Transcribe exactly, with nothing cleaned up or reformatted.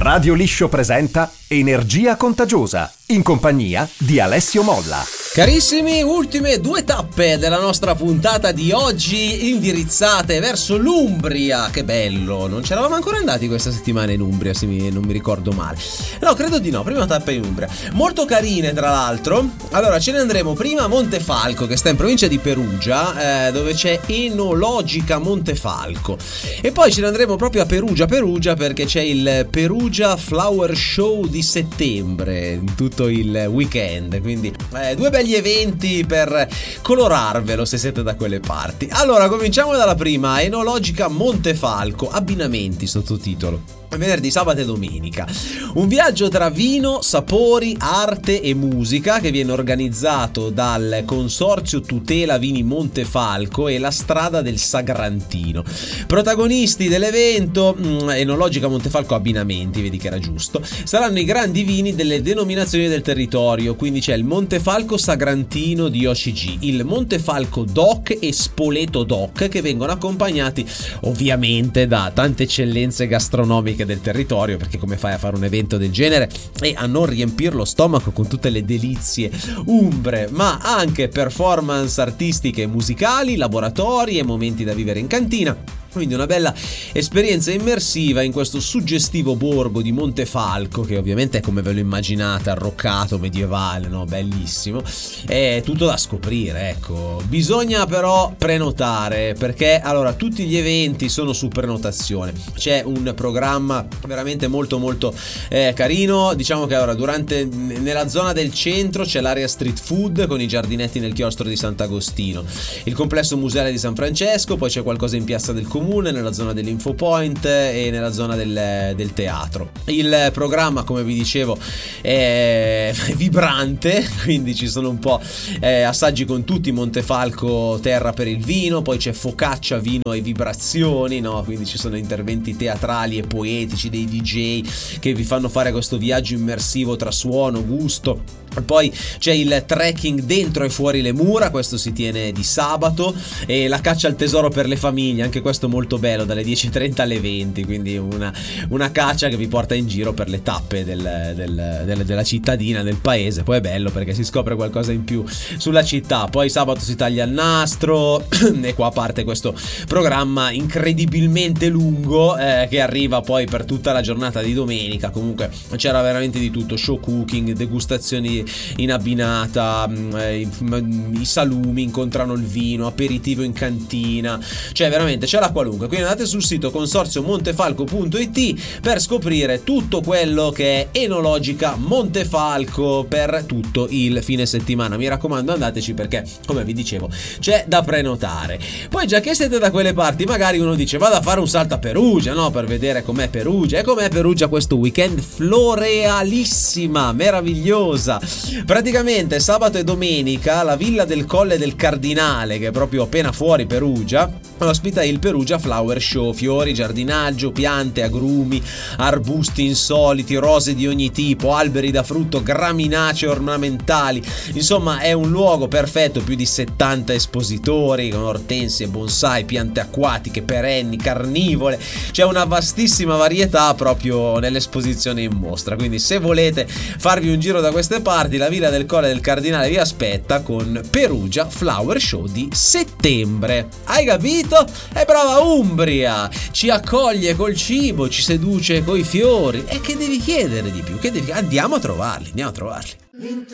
Radio Liscio presenta Energia Contagiosa, in compagnia di Alessio Molla. Carissimi, ultime due tappe della nostra puntata di oggi indirizzate verso l'Umbria. Che bello, non c'eravamo ancora andati questa settimana in Umbria, se mi, non mi ricordo male. No, credo di no, prima tappa in Umbria. Molto carine, tra l'altro. Allora, ce ne andremo prima a Montefalco, che sta in provincia di Perugia, eh, dove c'è Enologica Montefalco. E poi ce ne andremo proprio a Perugia, Perugia, perché c'è il Perugia Flower Show di settembre, tutto il weekend. Quindi eh, due belli gli eventi per colorarvelo se siete da quelle parti. Allora, cominciamo dalla prima, Enologica Montefalco, abbinamenti sottotitolo. Venerdì, sabato e domenica. Un viaggio tra vino, sapori, arte e musica che viene organizzato dal Consorzio Tutela Vini Montefalco e la Strada del Sagrantino. Protagonisti dell'evento, mh, Enologica Montefalco abbinamenti, vedi che era giusto, saranno i grandi vini delle denominazioni del territorio, quindi c'è il Montefalco Sagrantino di O C G, il Montefalco DOC e Spoleto DOC, che vengono accompagnati ovviamente da tante eccellenze gastronomiche del territorio, perché come fai a fare un evento del genere e a non riempire lo stomaco con tutte le delizie umbre, ma anche performance artistiche e musicali, laboratori e momenti da vivere in cantina. Quindi una bella esperienza immersiva in questo suggestivo borgo di Montefalco, che ovviamente è come ve lo immaginate, arroccato, medievale, no? Bellissimo. È tutto da scoprire, ecco. Bisogna però prenotare, perché allora tutti gli eventi sono su prenotazione. C'è un programma veramente molto molto eh, carino. Diciamo che allora durante nella zona del centro c'è l'area street food con i giardinetti nel chiostro di Sant'Agostino, il complesso museale di San Francesco, poi c'è qualcosa in piazza del Comune, nella zona dell'Infopoint e nella zona del, del teatro. Il programma, come vi dicevo, è vibrante, quindi ci sono un po' eh, assaggi con tutti, Montefalco terra per il vino, poi c'è focaccia, vino e vibrazioni, no? Quindi ci sono interventi teatrali e poetici dei D J che vi fanno fare questo viaggio immersivo tra suono, gusto. Poi c'è il trekking dentro e fuori le mura, questo si tiene di sabato, e la caccia al tesoro per le famiglie, anche questo molto bello, dalle dieci e trenta alle venti, quindi una, una caccia che vi porta in giro per le tappe del, del, del, della cittadina, del paese. Poi è bello perché si scopre qualcosa in più sulla città. Poi sabato si taglia il nastro e qua parte questo programma incredibilmente lungo eh, che arriva poi per tutta la giornata di domenica. Comunque c'era veramente di tutto: show cooking, degustazioni in abbinata, eh, i, i salumi incontrano il vino, aperitivo in cantina, cioè veramente c'è la qualunque. Quindi andate sul sito consorzio montefalco punto it per scoprire tutto quello che è Enologica Montefalco per tutto il fine settimana. Mi raccomando, andateci, perché come vi dicevo c'è da prenotare. Poi, già che siete da quelle parti, magari uno dice vado a fare un salto a Perugia, no? Per vedere com'è Perugia. E com'è Perugia questo weekend? Florealissima, meravigliosa. Praticamente sabato e domenica la Villa del Colle del Cardinale, che è proprio appena fuori Perugia, ospita il Perugia Flower Show: fiori, giardinaggio, piante, agrumi, arbusti insoliti, rose di ogni tipo, alberi da frutto, graminacee ornamentali. Insomma, è un luogo perfetto, più di settanta espositori con ortensie, bonsai, piante acquatiche, perenni, carnivore. C'è una vastissima varietà proprio nell'esposizione in mostra. Quindi se volete farvi un giro da queste parti, la Villa del Colle del Cardinale vi aspetta con Perugia Flower Show di settembre. Hai capito? È brava Umbria, ci accoglie col cibo, ci seduce coi fiori. E che devi chiedere di più? Che devi... Andiamo a trovarli, andiamo a trovarli.